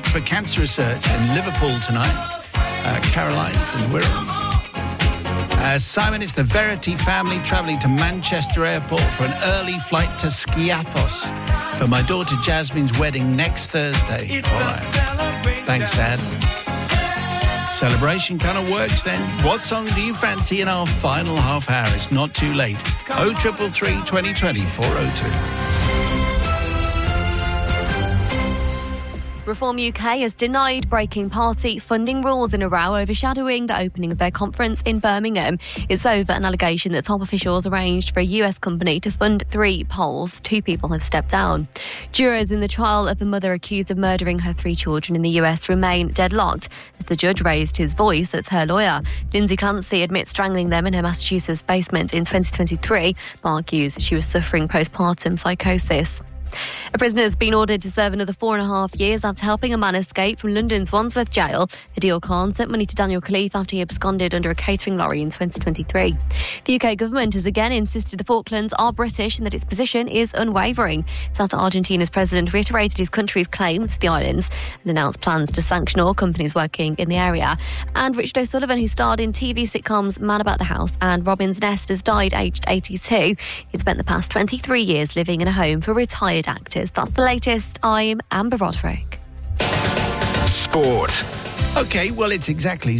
for cancer research in Liverpool tonight. Caroline from Wirral. Simon, it's the Verity family travelling to Manchester Airport for an early flight to Skiathos for my daughter Jasmine's wedding next Thursday. All right. Thanks, Dad. Celebration kind of works then. What song do you fancy in our final half hour? It's not too late. 0333 2020 402. Reform UK has denied breaking party funding rules in a row overshadowing the opening of their conference in Birmingham. It's over an allegation that top officials arranged for a US company to fund 3 polls. 2 people have stepped down. Jurors in the trial of a mother accused of murdering her 3 children in the US remain deadlocked as the judge raised his voice as her lawyer. Lindsay Clancy admits strangling them in her Massachusetts basement in 2023, but argues she was suffering postpartum psychosis. A prisoner has been ordered to serve another 4.5 years after helping a man escape from London's Wandsworth jail. Adil Khan sent money to Daniel Khalif after he absconded under a catering lorry in 2023. The UK government has again insisted the Falklands are British and that its position is unwavering. It's after Argentina's president reiterated his country's claims to the islands and announced plans to sanction all companies working in the area. And Richard O'Sullivan, who starred in TV sitcoms Man About the House and Robin's Nest, has died aged 82. He'd spent the past 23 years living in a home for retired actors. That's the latest. I'm Amber Roderick. Sport. OK, well, it's exactly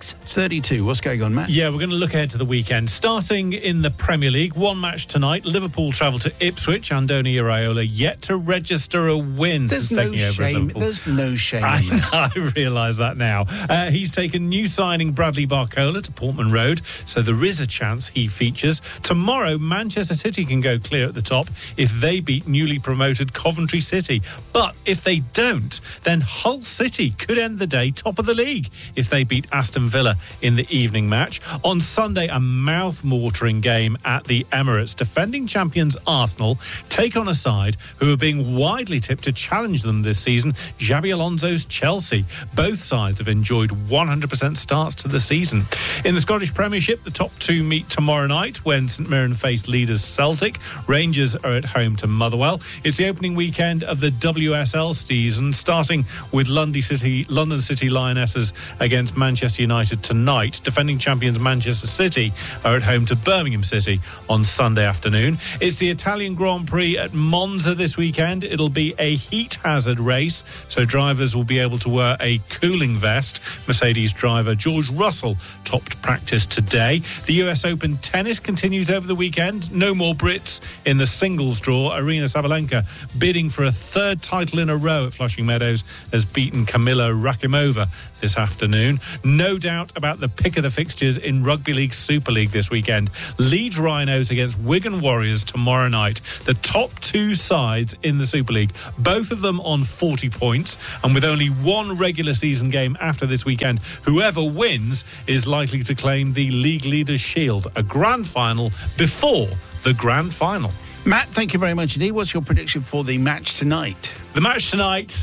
6:32. What's going on, Matt? Yeah, we're going to look ahead to the weekend. Starting in the Premier League, one match tonight. Liverpool travel to Ipswich. Andoni Iraola yet to register a win. There's no shame. There's no shame in that. I realise that now. He's taken new signing Bradley Barcola to Portman Road, so there is a chance he features. Tomorrow, Manchester City can go clear at the top if they beat newly promoted Coventry City. But if they don't, then Hull City could end the day top of the league if they beat Aston Villa in the evening match. On Sunday, a mouth-watering game at the Emirates. Defending champions Arsenal take on a side who are being widely tipped to challenge them this season, Xabi Alonso's Chelsea. Both sides have enjoyed 100% starts to the season. In the Scottish Premiership, the top 2 meet tomorrow night when St Mirren face leaders Celtic. Rangers are at home to Motherwell. It's the opening weekend of the WSL season, starting with London City Lionesses against Manchester United tonight. Defending champions Manchester City are at home to Birmingham City on Sunday afternoon. It's the Italian Grand Prix at Monza this weekend. It'll be a heat hazard race, so drivers will be able to wear a cooling vest. Mercedes driver George Russell topped practice today. The US Open tennis continues over the weekend. No more Brits in the singles draw. Arina Sabalenka, bidding for a 3rd title in a row at Flushing Meadows, has beaten Kamila Rakimova this afternoon. No doubt about the pick of the fixtures in Rugby League Super League this weekend. Leeds Rhinos against Wigan Warriors tomorrow night. The top 2 sides in the Super League, both of them on 40 points, and with only one regular season game after this weekend, whoever wins is likely to claim the league leaders' shield. A grand final before the grand final. Matt, thank you very much indeed. What's your prediction for the match tonight? The match tonight,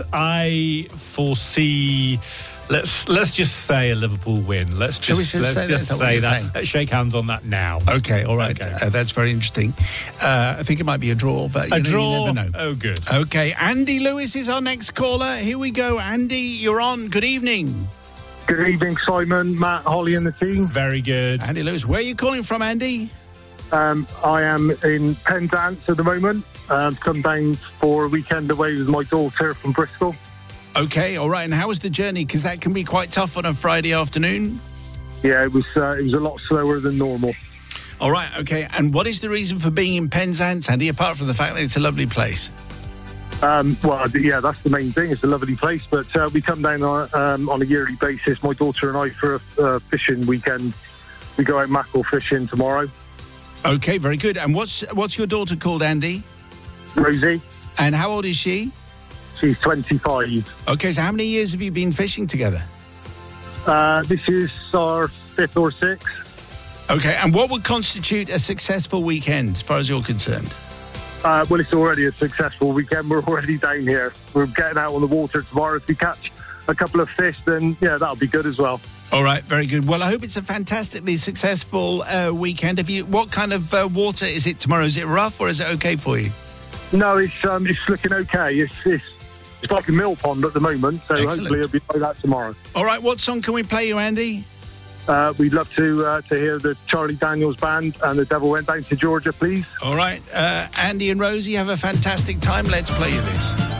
I foresee... Let's just say a Liverpool win. Let's just say that. Let's shake hands on that now. Okay, all right. Okay. That's very interesting. I think it might be a draw, but you never know. Oh, good. Okay, Andy Lewis is our next caller. Here we go. Andy, you're on. Good evening. Good evening, Simon, Matt, Holly and the team. Very good. Andy Lewis, where are you calling from, Andy? I am in Penzance at the moment. Come down for a weekend away with my daughter from Bristol. Okay, all right. And how was the journey? Because that can be quite tough on a Friday afternoon. Yeah, it was a lot slower than normal. All right, okay. And what is the reason for being in Penzance, Andy, apart from the fact that it's a lovely place? Yeah, that's the main thing. It's a lovely place, but we come down on a yearly basis, my daughter and I, for a fishing weekend. We go out mackerel fishing tomorrow. Okay, very good. And what's your daughter called, Andy? Rosie. And how old is she? She's 25. Okay, so how many years have you been fishing together? This is our 5th or 6th. Okay, and what would constitute a successful weekend, as far as you're concerned? Well, it's already a successful weekend. We're already down here. We're getting out on the water tomorrow. If we catch a couple of fish, then, yeah, that'll be good as well. All right, very good. Well, I hope it's a fantastically successful weekend. What kind of water is it tomorrow? Is it rough or is it okay for you? No, it's looking okay. It's like a mill pond at the moment, so Excellent. hopefully it'll be like that tomorrow. All right, what song can we play you, Andy? We'd love to hear the Charlie Daniels Band and The Devil Went Down to Georgia, please. All right, Andy and Rosie, have a fantastic time. Let's play you this.